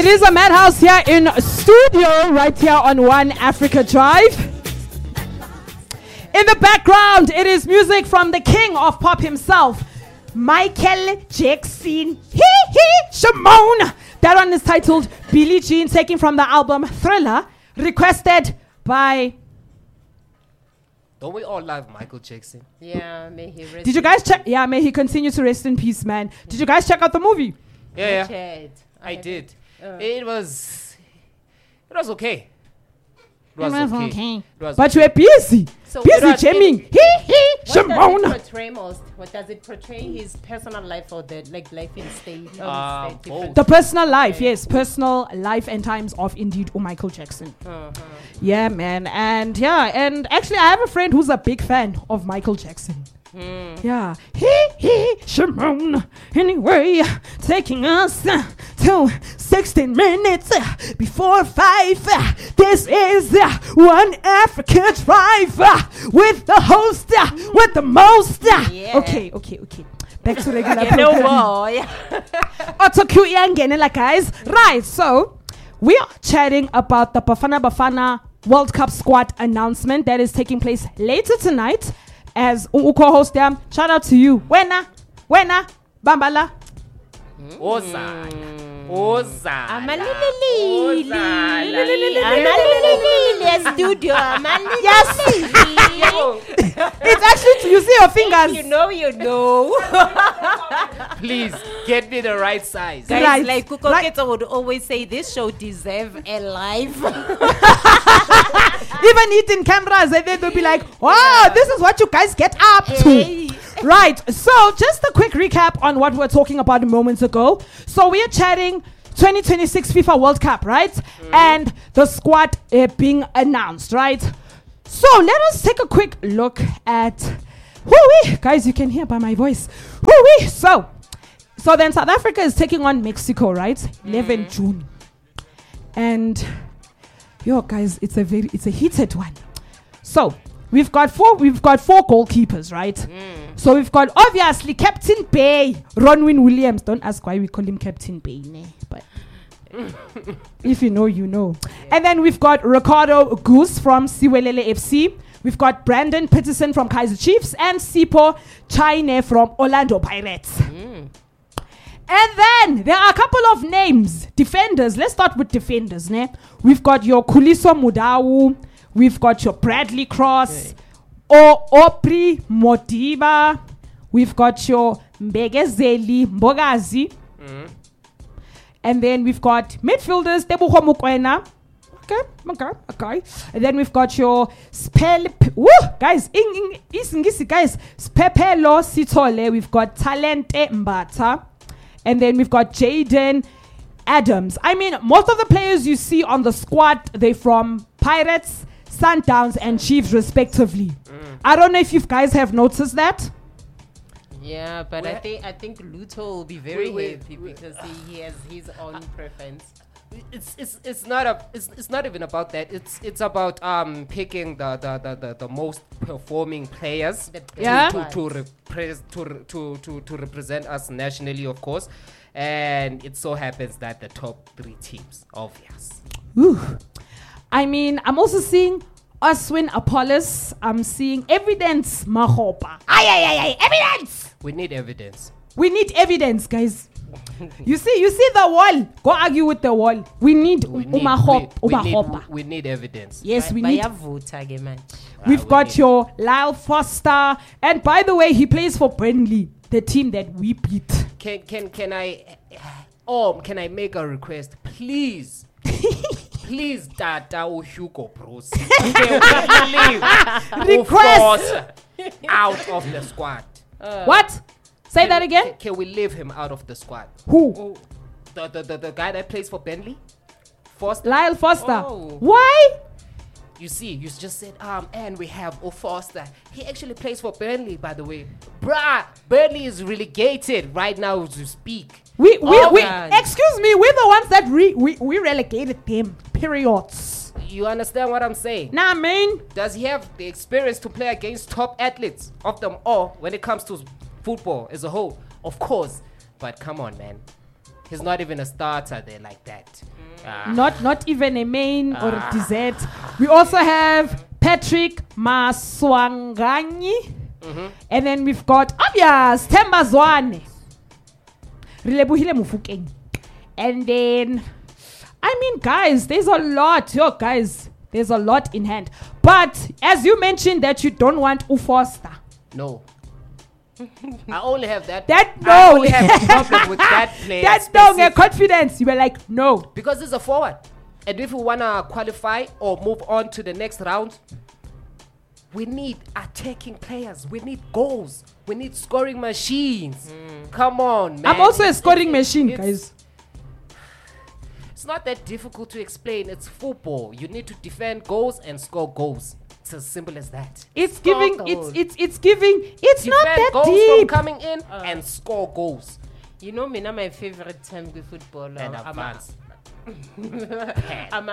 It is a madhouse here in studio, right here on One Africa Drive. In the background, it is music from the king of pop himself, Michael Jackson. Shimon. That one is titled Billie Jean, taken from the album Thriller, requested by... Don't we all love Michael Jackson? Yeah, may he rest. Did you guys check? Yeah, may he continue to rest in peace, man. Did you guys check out the movie? Yeah. I did. It was okay. It was okay. But you were busy. So busy jamming. Shimon. What does it portray? His personal life or the life in state? Both. The personal life, yes. Personal life and times of indeed Michael Jackson. Yeah, man. And actually I have a friend who's a big fan of Michael Jackson. Yeah. Shimon. Anyway, taking us to 16 minutes before 5. This is One Africa Drive with the host, with the most. Yeah. Okay. Back to regular program. Auto cue yangenela, guys. Right, so we are chatting about the Bafana Bafana World Cup squad announcement that is taking place later tonight. As co-host them, shout out to you. Wena, Bambala. Yes. It's actually, you see your fingers. You know. Please get me the right size. Guys, Right. like Kuko Keto would always say, this show deserves a live. Even eating cameras, and then they'll be like, wow, this is what you guys get up to. Right, so just a quick recap on what we were talking about moments ago. So we are chatting 2026 FIFA World Cup, right? And the squad being announced, right? So let us take a quick look at... Woo-wee. Guys, you can hear by my voice. Woo-wee. So then South Africa is taking on Mexico, right? 11 June. And... Yo, guys, it's a heated one. So we've got four goalkeepers, right? So we've got obviously Captain Bay, Ronwin Williams. Don't ask why we call him Captain Bay, but if you know, you know. And then we've got Ricardo Goose from Siwelele FC. We've got Brandon Peterson from Kaizer Chiefs and Sipho Chaine from Orlando Pirates. And then there are a couple of names. Defenders. Let's start with defenders. We've got your Kuliso Mudau. We've got your Bradley Cross. Opri Modiba. We've got your Mbegezeli Mbogazi. And then we've got midfielders. Tebogo Mokoena. Okay. And then we've got your guys, Spepelo Sitole. We've got Talente Mbata. And then we've got Jaden Adams. I mean, most of the players you see on the squad, they're from Pirates, Sundowns, and Chiefs, respectively. I don't know if you guys have noticed that. Yeah, but I think Luto will be very happy because he has his own preference. It's not even about that. It's about picking the most performing players to represent us nationally, of course. And it so happens that the top 3 teams, obvious. Ooh. I mean, I'm also seeing Oswin Apollos. I'm seeing Evidence Mahopa. Evidence! We need evidence. We need evidence, guys. You see the wall. Go argue with the wall. We need Umahopa. We need evidence. Yes, we need. We've we got need. your Lyle Foster, and by the way, he plays for Burnley, the team that we beat. Can I make a request, please? Please, Tata or Hugo Bros. Request out of the squad. What? Say that again. Can we leave him out of the squad? Who? The guy that plays for Burnley? Foster? Lyle Foster. Oh. Why? You see, you just said, and we have Foster. He actually plays for Burnley, by the way. Bruh, Burnley is relegated right now as we speak. We excuse me, we're the ones that we relegated them. Periods. You understand what I'm saying? Nah, man. Does he have the experience to play against top athletes of them all when it comes to football as a whole? Of course. But come on, man. He's not even a starter there like that. Not even a main or a dessert. We also have Patrick Maswanganyi. And then we've got obvious Themba Zwane. Rilebuhile Mufukeng. And then I mean guys, there's a lot. Yo guys, there's a lot in hand. But as you mentioned that you don't want Ufoster. No. I only have that. I only have a problem with that player. That's no confidence. You were like, no. Because it's a forward. And if we want to qualify or move on to the next round, we need attacking players. We need goals. We need scoring machines. Come on, man. I'm also a scoring machine, guys. It's not that difficult to explain. It's football. You need to defend goals and score goals. It's as simple as that. It's score giving. goals. It's giving. It's defend not that goals deep. from coming in and score goals. You know, me, my favorite term with football. And advance. I'm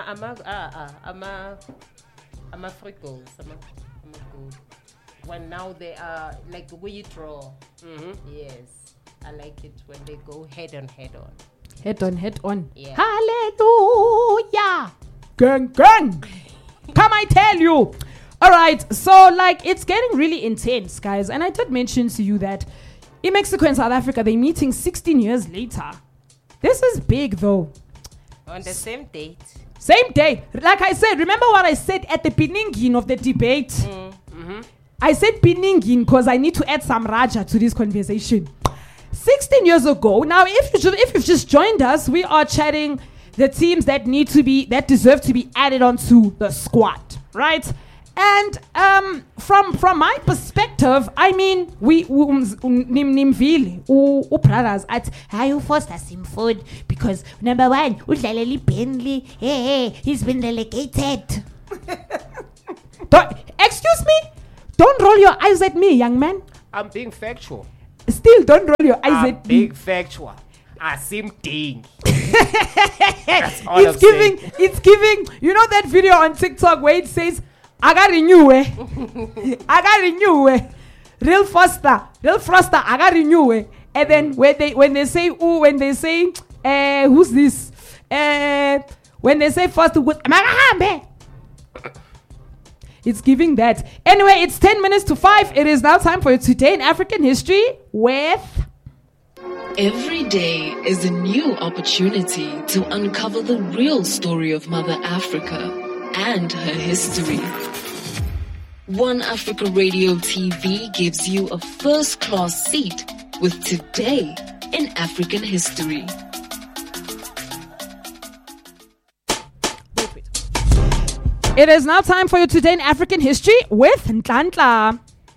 a free goals. I'm a goal. When now they are like where you draw. Yes, I like it when they go head on. Head on. Yeah. Hallelujah. Gang. Come, I tell you. All right. So, like, it's getting really intense, guys. And I did mention to you that in Mexico and South Africa, they're meeting 16 years later. This is big, though. On the same date. Same day. Like I said, remember what I said at the beginning of the debate? I said beginning because I need to add some Raja to this conversation. 16 years ago. Now, if you've just joined us, we are chatting the teams that deserve to be added onto the squad, right? And from my perspective, I mean, we nimvile brothers at how Foster Simford because number one, Udlaleli Bentley, he's been relegated. Excuse me, don't roll your eyes at me, young man. I'm being factual. Still, don't roll your eyes at me. Big factual. I seem ding. That's all I'm saying. It's giving. You know that video on TikTok where it says, I got renew, Real Froster, I got renew, And then when they say, who's this? When they say first, it's giving that. Anyway, it's 10 minutes to 5. It is now time for Today in African History with... Every day is a new opportunity to uncover the real story of Mother Africa and her history. One Africa Radio TV gives you a first-class seat with Today in African History. It is now time for you Today in African History with Nhlanhla.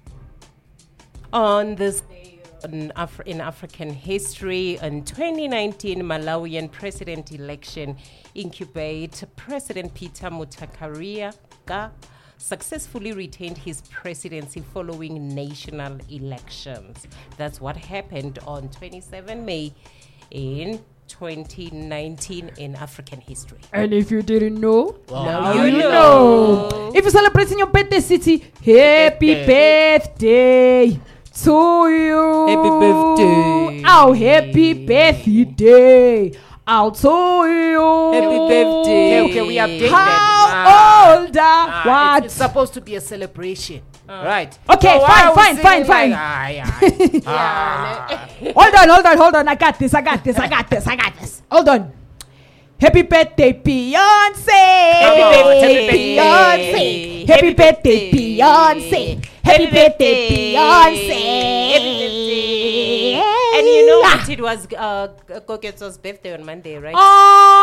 On this day in African history, in 2019 Malawian president election incubate, President Peter Mutharika successfully retained his presidency following national elections. That's what happened on 27 May in 2019 in African history. And if you didn't know, now you know. If you're celebrating your birthday, city, happy birthday to you. Happy birthday. Oh, happy birthday. I'll tell you. Happy birthday. Okay, we update How old are what? It's supposed to be a celebration. Right. Okay, So fine. Hold on. I got this. Hold on. Happy birthday, Beyonce. Happy birthday, Beyonce. Happy birthday, Beyonce. Happy birthday, Beyonce. And you know what? It was Koketso's birthday on Monday, right? Oh,